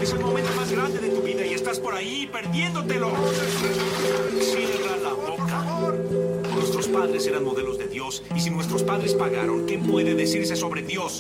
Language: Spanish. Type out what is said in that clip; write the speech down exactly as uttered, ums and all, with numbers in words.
Es el momento más grande de tu vida y estás por ahí perdiéndotelo. Cierra la boca. Nuestros padres eran modelos de Dios y si nuestros padres pagaron, ¿qué puede decirse sobre Dios?